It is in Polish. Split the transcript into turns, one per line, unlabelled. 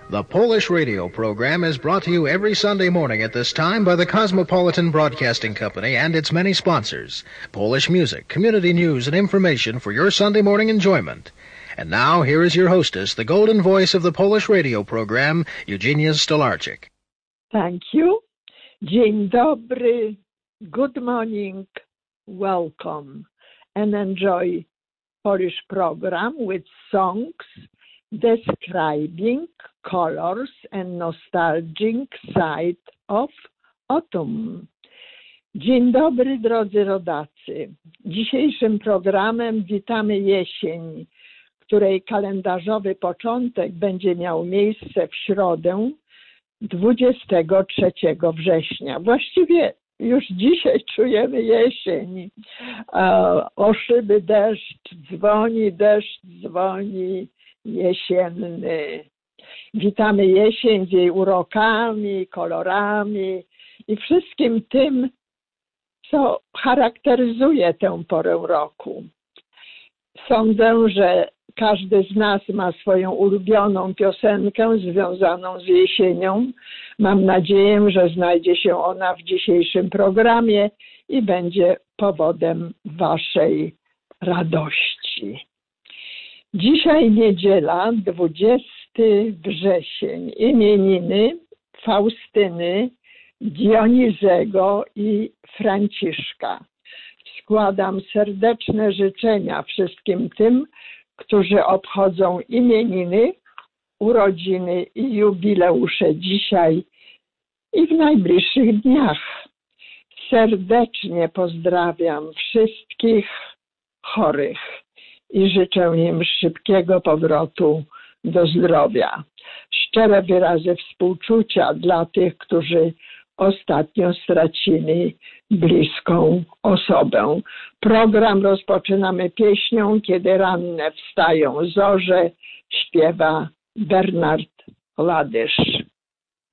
The Polish radio program is brought to you every Sunday morning at this time by the Cosmopolitan Broadcasting Company and its many sponsors. Polish music, community news, and information for your Sunday morning enjoyment. And now, here is your hostess, the golden voice of the Polish radio program, Eugenia Stolarczyk.
Thank you. Dzień dobry. Good morning. Welcome. And enjoy Polish program with songs describing colors and nostalgic side of autumn. Dzień dobry, drodzy rodacy. Dzisiejszym programem witamy jesień, której kalendarzowy początek będzie miał miejsce w środę 23 września. Właściwie już dzisiaj czujemy jesień. O szyby deszcz dzwoni jesienny. Witamy jesień z jej urokami, kolorami i wszystkim tym, co charakteryzuje tę porę roku. Sądzę, że każdy z nas ma swoją ulubioną piosenkę związaną z jesienią. Mam nadzieję, że znajdzie się ona w dzisiejszym programie i będzie powodem waszej radości. Dzisiaj niedziela, 20 wrzesień. Imieniny Faustyny, Dionizego i Franciszka. Składam serdeczne życzenia wszystkim tym, którzy obchodzą imieniny, urodziny i jubileusze dzisiaj i w najbliższych dniach. Serdecznie pozdrawiam wszystkich chorych i życzę im szybkiego powrotu do zdrowia. Szczere wyrazy współczucia dla tych, którzy ostatnio stracili bliską osobę. Program rozpoczynamy pieśnią Kiedy ranne wstają zorze, śpiewa Bernard Ladysz.